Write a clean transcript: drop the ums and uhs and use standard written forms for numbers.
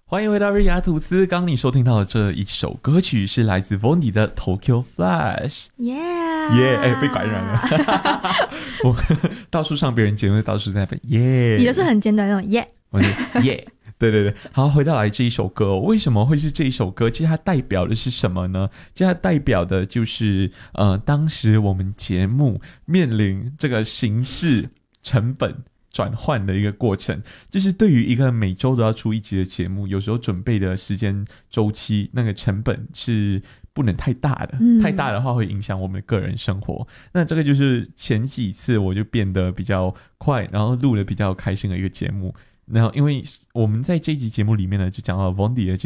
欢迎回到日雅吐司。刚刚你收听到的这一首歌曲是来自 Vondi 的 Tokyo Flash。 耶耶！被感染了。我到处上别人节目，到处在分耶。 你的是很简短那种耶。 我是耶。对对对，好，回到来这一首歌，为什么会是这一首歌？其实它代表的是什么呢？其实它代表的就是当时我们节目面临这个形式成本转换的一个过程，就是对于一个每周都要出一集的节目，有时候准备的时间周期那个成本是不能太大的，太大的话会影响我们个人生活。那这个就是前几次我就变得比较快，然后录了比较开心的一个节目。然后因为我们在这一集节目里面呢，就讲到 Vondi 的